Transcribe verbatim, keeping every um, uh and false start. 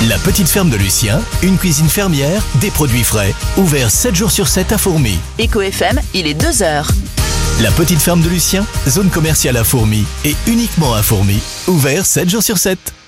La petite ferme de Lucien, une cuisine fermière, des produits frais, ouvert sept jours sur sept à Fourmies. Éco F M, il est deux heures. La petite ferme de Lucien, zone commerciale à Fourmies et uniquement à Fourmies, ouvert sept jours sur sept.